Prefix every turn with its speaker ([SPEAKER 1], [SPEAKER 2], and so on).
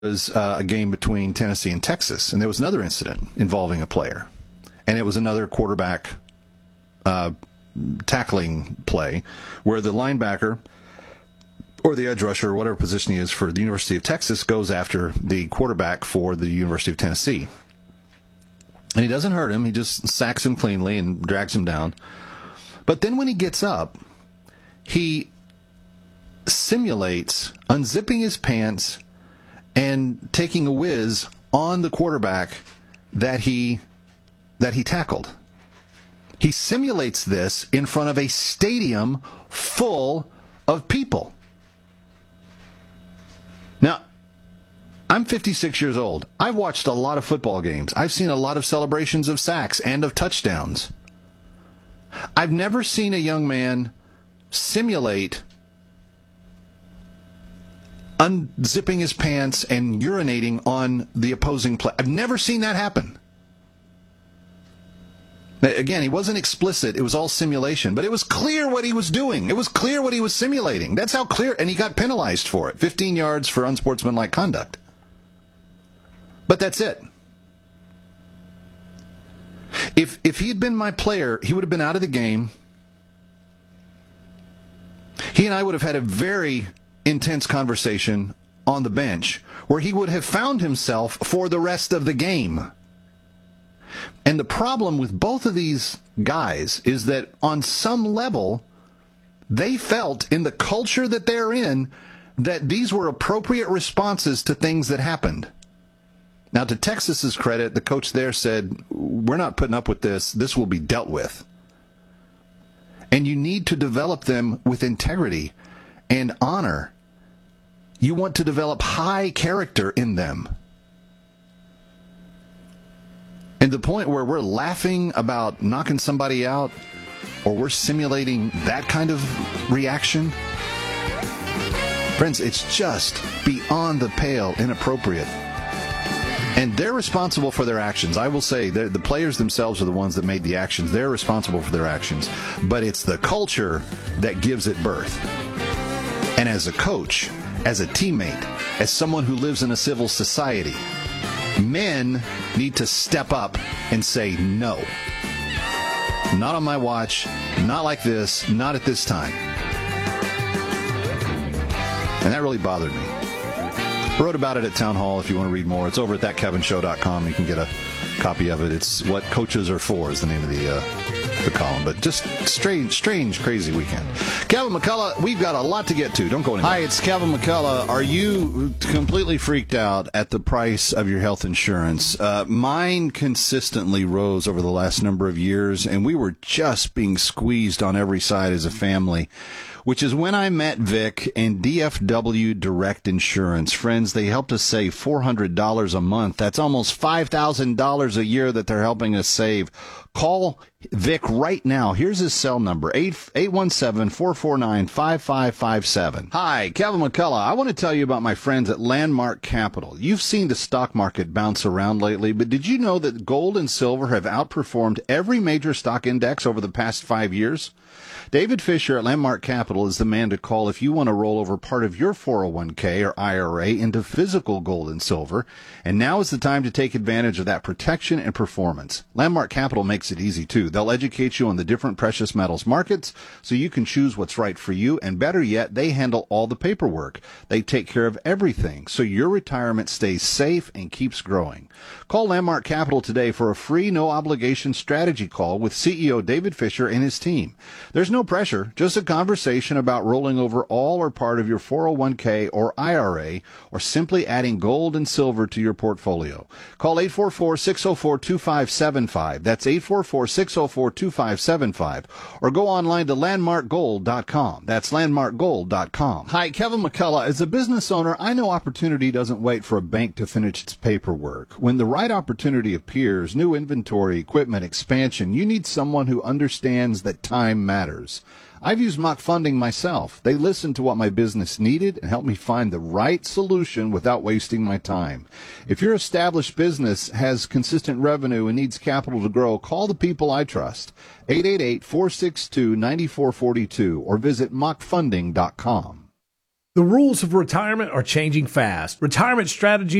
[SPEAKER 1] was a game between Tennessee and Texas, and there was another incident involving a player, and it was another quarterback tackling play where the linebacker or the edge rusher or whatever position he is for the University of Texas goes after the quarterback for the University of Tennessee. And he doesn't hurt him. He just sacks him cleanly and drags him down. But then when he gets up, he simulates unzipping his pants and taking a whiz on the quarterback that he tackled. He simulates this in front of a stadium full of people. Now, I'm 56 years old. I've watched a lot of football games. I've seen a lot of celebrations of sacks and of touchdowns. I've never seen a young man simulate unzipping his pants and urinating on the opposing player. I've never seen that happen. Again, he wasn't explicit. It was all simulation. But it was clear what he was doing. It was clear what he was simulating. That's how clear. And he got penalized for it. 15 yards for unsportsmanlike conduct. But that's it. If he had been my player, he would have been out of the game. He and I would have had a very intense conversation on the bench where he would have found himself for the rest of the game. And the problem with both of these guys is that on some level, they felt in the culture that they're in that these were appropriate responses to things that happened. Now, to Texas's credit, the coach there said, we're not putting up with this. This will be dealt with. And you need to develop them with integrity and honor. You want to develop high character in them. And the point where we're laughing about knocking somebody out or we're simulating that kind of reaction, friends, it's just beyond the pale inappropriate. And they're responsible for their actions. I will say the players themselves are the ones that made the actions. They're responsible for their actions. But it's the culture that gives it birth. And as a coach, as a teammate, as someone who lives in a civil society, men need to step up and say no. Not on my watch, not like this, not at this time. And that really bothered me. I wrote about it at Town Hall if you want to read more. It's over at thatkevinshow.com. You can get a copy of it. It's What Coaches Are For is the name of the column. But just strange, crazy weekend. Kevin McCullough, we've got a lot to get to. Don't go anywhere. Hi, it's Kevin McCullough. Are you completely freaked out at the price of your health insurance? Mine consistently rose over the last number of years, and we were just being squeezed on every side as a family, which is when I met Vic and DFW Direct Insurance. Friends, they helped us save $400 a month. That's almost $5,000 a year that they're helping us save. Call Vic right now. Here's his cell number, 817-449-5557. Hi, Kevin McCullough. I want to tell you about my friends at Landmark Capital. You've seen the stock market bounce around lately, but did you know that gold and silver have outperformed every major stock index over the past 5 years? David Fisher at Landmark Capital is the man to call if you want to roll over part of your 401k or IRA into physical gold and silver. And now is the time to take advantage of that protection and performance. Landmark Capital makes it easy, too. They'll educate you on the different precious metals markets so you can choose what's right for you. And better yet, they handle all the paperwork. They take care of everything so your retirement stays safe and keeps growing. Call Landmark Capital today for a free, no-obligation strategy call with CEO David Fisher and his team. There's no pressure, just a conversation about rolling over all or part of your 401k or IRA or simply adding gold and silver to your portfolio. Call 844-604-2575. That's 844-604-2575. Or go online to landmarkgold.com. That's landmarkgold.com. Hi, Kevin McCullough. As a business owner, I know opportunity doesn't wait for a bank to finish its paperwork. When the right opportunity appears, new inventory, equipment, expansion, you need someone who understands that time matters. I've used Mock Funding myself. They listened to what my business needed and helped me find the right solution without wasting my time. If your established business has consistent revenue and needs capital to grow, call the people I trust. 888-462-9442 or visit mockfunding.com.
[SPEAKER 2] The rules of retirement are changing fast. Retirement strategy